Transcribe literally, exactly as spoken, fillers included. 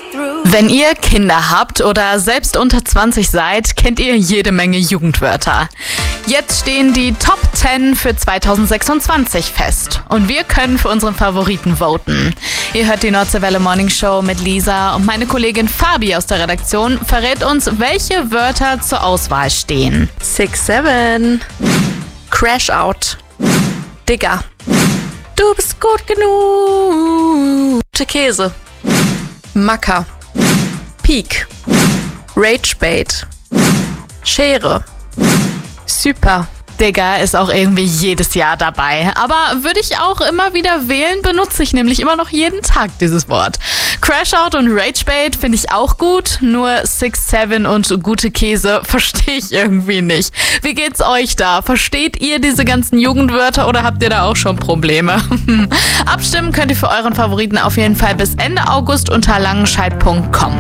Wenn ihr Kinder habt oder selbst unter zwanzig seid, kennt ihr jede Menge Jugendwörter. Jetzt stehen die Top zehn für zweitausendsechsundzwanzig fest und wir können für unseren Favoriten voten. Ihr hört die Nordseewelle Morning Show mit Lisa und meine Kollegin Fabi aus der Redaktion verrät uns, welche Wörter zur Auswahl stehen. six seven, Crash Out, Digger, du bist gut genug, Käse, Macker, Peak, Ragebait, Schere, Super. Digga ist auch irgendwie jedes Jahr dabei. Aber würde ich auch immer wieder wählen, benutze ich nämlich immer noch jeden Tag dieses Wort. Crashout und Ragebait finde ich auch gut, nur six seven und gute Käse verstehe ich irgendwie nicht. Wie geht's euch da? Versteht ihr diese ganzen Jugendwörter oder habt ihr da auch schon Probleme? Abstimmen könnt ihr für euren Favoriten auf jeden Fall bis Ende August unter langenscheid punkt com.